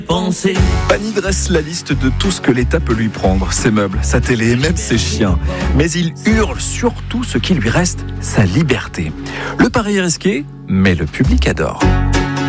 Pani dresse la liste de tout ce que l'État peut lui prendre, ses meubles, sa télé et même ses chiens. Mais il hurle surtout ce qui lui reste, sa liberté. Le pari est risqué, mais le public adore.